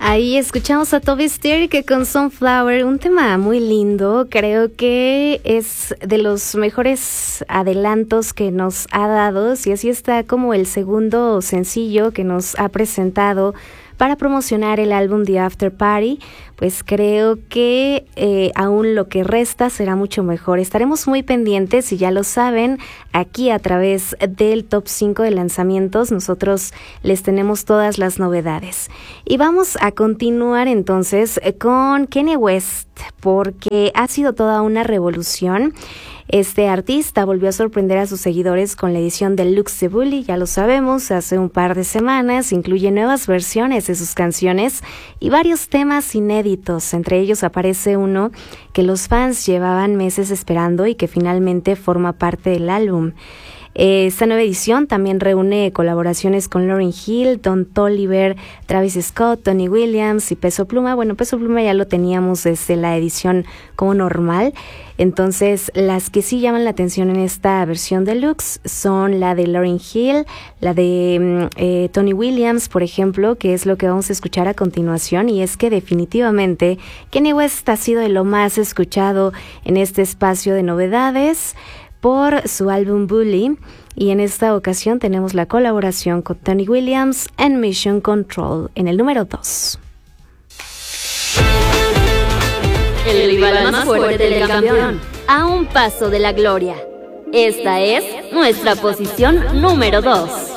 Ahí escuchamos a Toby Steer que con Sunflower, un tema muy lindo, creo que es de los mejores adelantos que nos ha dado, si así está como el segundo sencillo que nos ha presentado para promocionar el álbum The After Party, pues creo que aún lo que resta será mucho mejor. Estaremos muy pendientes y ya lo saben, aquí a través del Top 5 de lanzamientos nosotros les tenemos todas las novedades. Y vamos a continuar entonces con Kanye West, porque ha sido toda una revolución. Este artista volvió a sorprender a sus seguidores con la edición deluxe de Bully, ya lo sabemos, hace un par de semanas. Incluye nuevas versiones de sus canciones y varios temas inéditos. Entre ellos aparece uno que los fans llevaban meses esperando y que finalmente forma parte del álbum. Esta nueva edición también reúne colaboraciones con Lauryn Hill, Don Toliver, Travis Scott, Tony Williams y Peso Pluma. Bueno, Peso Pluma ya lo teníamos desde la edición como normal. Entonces, las que sí llaman la atención en esta versión deluxe son la de Lauryn Hill, la de Tony Williams, por ejemplo, que es lo que vamos a escuchar a continuación. Y es que definitivamente Kanye West ha sido de lo más escuchado en este espacio de novedades por su álbum Bully, y en esta ocasión tenemos la colaboración con Tony Williams en Mission Control en el número 2. El rival más fuerte del campeón, a un paso de la gloria. Esta es nuestra posición número 2.